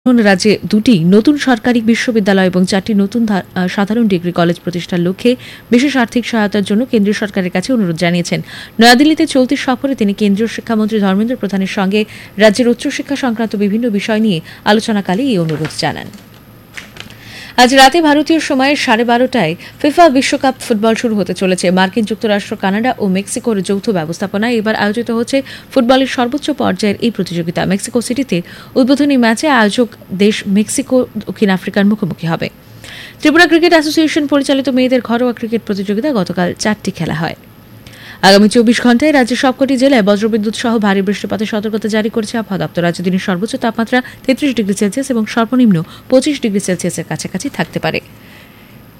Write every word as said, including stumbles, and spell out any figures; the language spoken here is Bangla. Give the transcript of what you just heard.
রাজ্যে দুটি নতুন সরকারি বিশ্ববিদ্যালয় এবং চারটি নতুন সাধারণ ডিগ্রি কলেজ প্রতিষ্ঠার লক্ষ্যে বিশেষ আর্থিক সহায়তার জন্য কেন্দ্রীয় সরকারের কাছে অনুরোধ জানিয়েছেন। নয়াদিল্লিতে চলতি সফরে তিনি কেন্দ্রীয় শিক্ষামন্ত্রী ধর্মেন্দ্র প্রধানের সঙ্গে রাজ্যের উচ্চশিক্ষা সংক্রান্ত বিভিন্ন বিষয় নিয়ে আলোচনাকালে এই অনুরোধ জানান। আজ রাতে ভারতীয় সময়ে সাড়ে বারোটায় ফিফা বিশ্বকাপ ফুটবল শুরু হতে চলেছে। মার্কিন যুক্তরাষ্ট্র, কানাডা ও মেক্সিকোর যৌথ ব্যবস্থাপনায় এবার আয়োজিত হচ্ছে ফুটবলের সর্বোচ্চ পর্যায়ের এই প্রতিযোগিতা। মেক্সিকো সিটিতে উদ্বোধনী ম্যাচে আয়োজক দেশ মেক্সিকো দক্ষিণ আফ্রিকার মুখোমুখি হবে। ত্রিপুরা ক্রিকেট অ্যাসোসিয়েশন পরিচালিত মেয়েদের ঘরোয়া ক্রিকেট প্রতিযোগিতা গতকাল চারটি খেলা হয়। আগামী চব্বিশ ঘন্টায় রাজ্যের সবকটি জেলায় বজ্রবিদ্যুৎ সহ ভারী বৃষ্টিপাতের সতর্কতা জারি করেছে আবহাওয়া দপ্তর। রাজ্যে দিনের সর্বোচ্চ তাপমাত্রা তেত্রিশ ডিগ্রি সেলসিয়াস এবং সর্বনিম্ন পঁচিশ ডিগ্রি সেলসিয়াসের কাছাকাছি থাকতে পারে।